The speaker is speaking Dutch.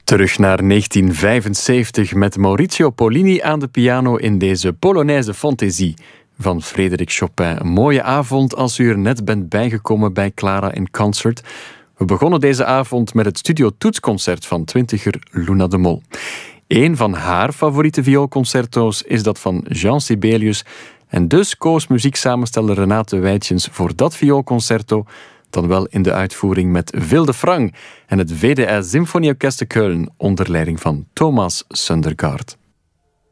Terug naar 1975 met Maurizio Pollini aan de piano in deze Polonaise Fantaisie van Frédéric Chopin. Een mooie avond als u er net bent bijgekomen bij Clara in Concert. We begonnen deze avond met het studio toetsconcert van twintiger Luna de Mol. Een van haar favoriete vioolconcerto's is dat van Jean Sibelius. En dus koos muzieksamensteller Renate Wijtjens voor dat vioolconcerto, dan wel in de uitvoering met Wilde Frank en het WDR Symfonieorkest Köln onder leiding van Thomas Sundergaard.